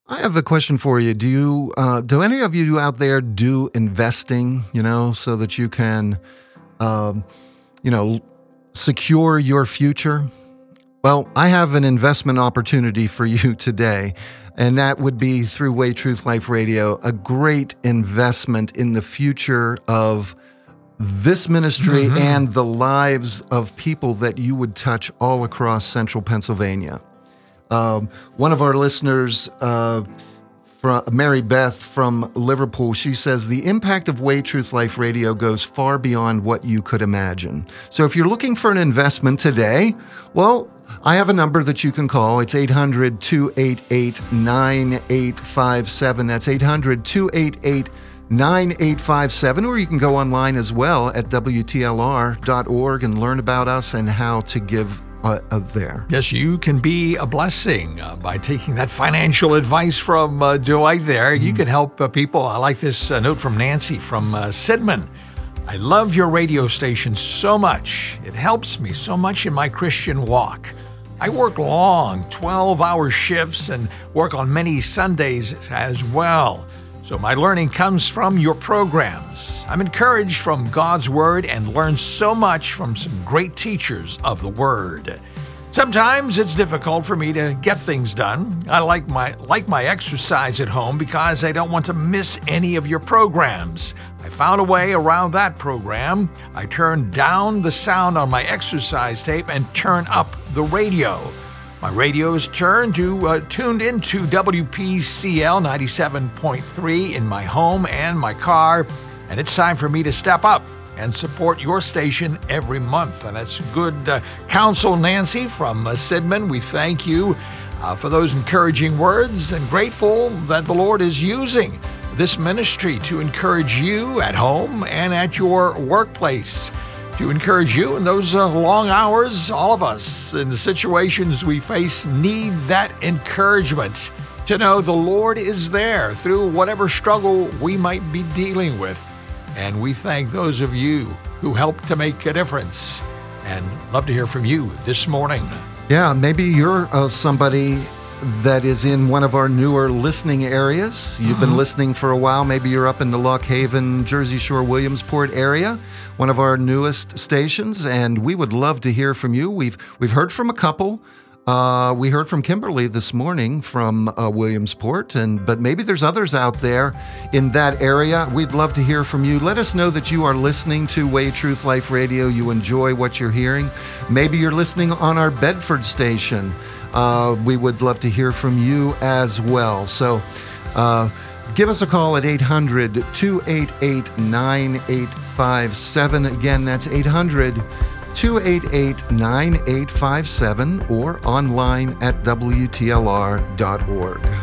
I have a question for you. Do any of you out there do investing, so that you can, secure your future? Well, I have an investment opportunity for you today, and that would be through Way Truth Life Radio, a great investment in the future of this ministry and the lives of people that you would touch all across central Pennsylvania. One of our listeners, Mary Beth from Liverpool, she says, the impact of Way Truth Life Radio goes far beyond what you could imagine. So if you're looking for an investment today, well, I have a number that you can call. It's 800-288-9857. That's 800-288-9857. Or you can go online as well at WTLR.org and learn about us and how to give there. Yes, you can be a blessing by taking that financial advice from Dwight there. You can help people. I like this note from Nancy from Sidman. I love your radio station so much. It helps me so much in my Christian walk. I work long, 12-hour shifts and work on many Sundays as well. So my learning comes from your programs. I'm encouraged from God's Word and learn so much from some great teachers of the Word. Sometimes it's difficult for me to get things done. I like my exercise at home because I don't want to miss any of your programs. I found a way around that program. I turn down the sound on my exercise tape and turn up the radio. My radio is tuned into WPCL 97.3 in my home and my car, and it's time for me to step up and support your station every month. And that's good counsel, Nancy from Sidman. We thank you for those encouraging words and grateful that the Lord is using this ministry to encourage you at home and at your workplace. To encourage you in those long hours. All of us in the situations we face need that encouragement to know the Lord is there through whatever struggle we might be dealing with. And we thank those of you who help to make a difference. And love to hear from you this morning. Yeah, maybe you're somebody that is in one of our newer listening areas. You've been listening for a while. Maybe you're up in the Lock Haven, Jersey Shore, Williamsport area, one of our newest stations, and we would love to hear from you. We've heard from a couple. We heard from Kimberly this morning from Williamsport, but maybe there's others out there in that area. We'd love to hear from you. Let us know that you are listening to Way Truth Life Radio. You enjoy what you're hearing. Maybe you're listening on our Bedford station. We would love to hear from you as well. So give us a call at 800-288-9857. Again, that's 800-288-9857 or online at WTLR.org.